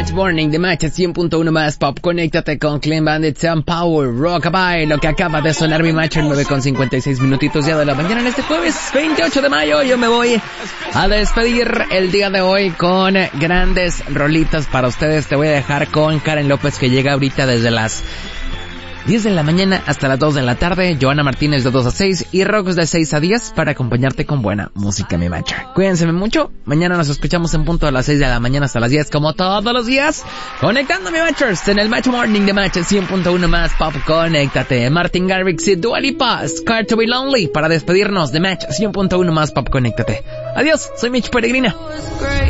Match Morning, The Match 100.1 más pop. Conéctate con Clean Bandit, Sam Power, Rockabye. Lo que acaba de sonar mi match en 9:56 minutitos ya de la mañana en este jueves 28 de mayo. Yo me voy a despedir el día de hoy con grandes rolitas para ustedes. Te voy a dejar con Karen López, que llega ahorita desde las 10 de la mañana hasta las 2 de la tarde, Joana Martínez de 2 a 6 y Rocks de 6 a 10 para acompañarte con buena música, mi matcher. Cuídense mucho, mañana nos escuchamos en punto a las 6 de la mañana hasta las 10 como todos los días, conectando mi matchers en el Match Morning de Match 100.1 más pop. Conéctate, Martin Garrix y Dua Lipa, Scared to be Lonely para despedirnos de Match 100.1 más pop. Conéctate. Adiós, soy Mitch Peregrina.